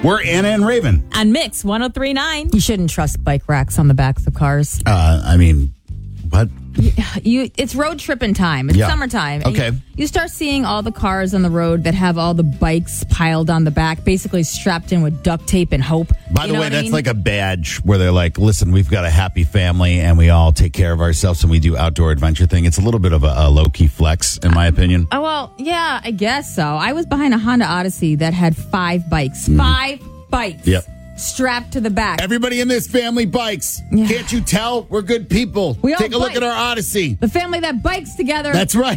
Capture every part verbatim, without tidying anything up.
We're Anna and Raven. On Mix one oh three point nine. You shouldn't trust bike racks on the backs of cars. Uh, I mean, what? You, you it's road tripping time. It's Yeah. summertime. Okay. You, you start seeing all the cars on the road that have all the bikes piled on the back, basically strapped in with duct tape and hope. By You the know way, what I that's mean? like a badge where they're like, listen, we've got a happy family and we all take care of ourselves and we do outdoor adventure thing. It's a little bit of a, a low-key flex, in my opinion. Oh, well, yeah, I guess so. I was behind a Honda Odyssey that had five bikes. Five bikes. Yep. Strapped to the back. Everybody in this family bikes. Yeah. Can't you tell? We're good people. We all Take a look bike. at our Odyssey. The family that bikes together. That's right.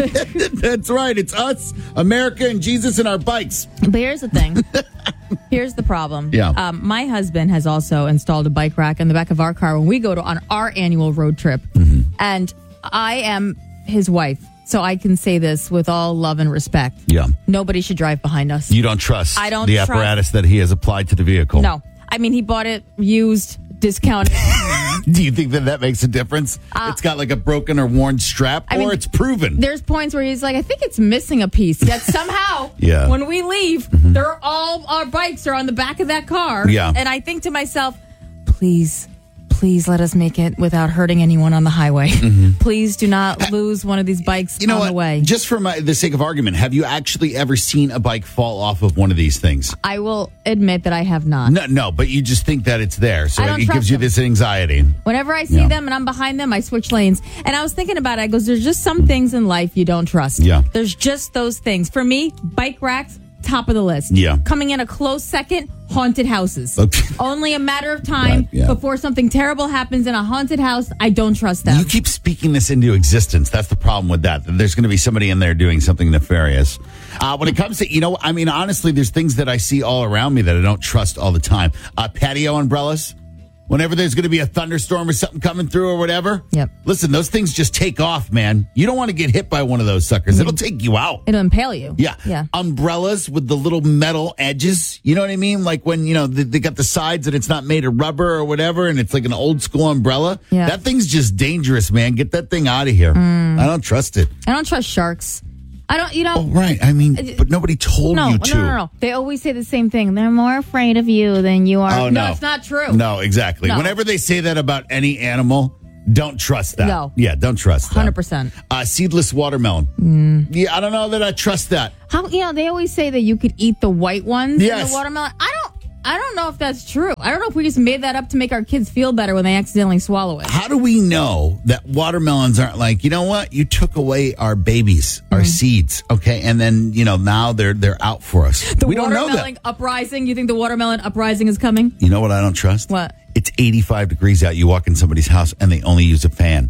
That's right. It's us, America, and Jesus and our bikes. But here's the thing. Here's the problem. Yeah. Um, my husband has also installed a bike rack in the back of our car when we go to on our annual road trip. Mm-hmm. And I am his wife, so I can say this with all love and respect. Yeah. Nobody should drive behind us. You don't trust I don't the trust- apparatus that he has applied to the vehicle. No. I mean, he bought it used, discounted. Do you think that that makes a difference? Uh, it's got like a broken or worn strap, I or mean, it's proven. There's points where he's like, I think it's missing a piece. Yet somehow, Yeah. Mm-hmm. when we leave, they're all our bikes are on the back of that car. Yeah. And I think to myself, please, please let us make it without hurting anyone on the highway. Please do not lose one of these bikes Mm-hmm. You know on what? the way. Just for my, the sake of argument, have you actually ever seen a bike fall off of one of these things? I will admit that I have not. No, no, but you just think that it's there, so I don't it trust gives you them. this anxiety. Whenever I see Yeah. them and I'm behind them, I switch lanes. And I was thinking about it. I goes, there's just some things in life you don't trust. Yeah. There's just those things. For me, bike racks, top of the list. Yeah. Coming in a close second, haunted houses. Okay. Only a matter of time Right, yeah. before something terrible happens in a haunted house. I don't trust them. You keep speaking this into existence. That's the problem with that. There's going to be somebody in there doing something nefarious. Uh, when it comes to, you know, I mean, honestly, there's things that I see all around me that I don't trust all the time. Uh, patio umbrellas. Whenever there's going to be a thunderstorm or something coming through or whatever. Yep. Listen, those things just take off, man. You don't want to get hit by one of those suckers. It'll take you out. It'll impale you. Yeah. Yeah. Umbrellas with the little metal edges. You know what I mean? Like when, you know, they, they got the sides and it's not made of rubber or whatever and it's like an old school umbrella. Yeah. That thing's just dangerous, man. Get that thing out of here. I don't trust it. I don't trust sharks. I don't, you know. Oh, right. I mean, but nobody told No, you no, to. no, no, no. They always say the same thing. They're more afraid of you than you are. Oh, no. it's not true. No, exactly. No. Whenever they say that about any animal, don't trust that. No. Yeah, don't trust that. one hundred percent. Uh, seedless watermelon. Yeah, I don't know that I trust that. How, you know, they always say that you could eat the white ones in Yes. the watermelon. I don't, I don't know if that's true. I don't know if we just made that up to make our kids feel better when they accidentally swallow it. How do we know that watermelons aren't like, you know what? You took away our babies, our Mm-hmm. seeds, okay? And then, you know, now they're they're out for us. The we don't know watermelon that. uprising. You think the watermelon uprising is coming? You know what I don't trust? What? It's eighty-five degrees out. You walk in somebody's house and they only use a fan.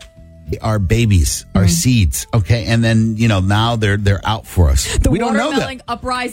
Our babies, our Mm-hmm. seeds, okay? And then, you know, now they're they're out for us. The we don't know that. watermelon uprising.